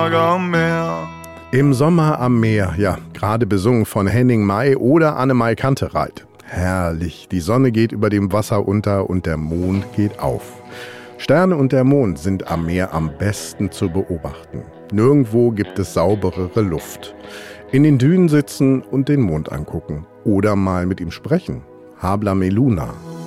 Sommertag am Meer. Im Sommer am Meer, ja, gerade besungen von Henning May oder Annemai Kantereit. Herrlich, die Sonne geht über dem Wasser unter und der Mond geht auf. Sterne und der Mond sind am Meer am besten zu beobachten. Nirgendwo gibt es sauberere Luft. In den Dünen sitzen und den Mond angucken oder mal mit ihm sprechen. Habla Meluna.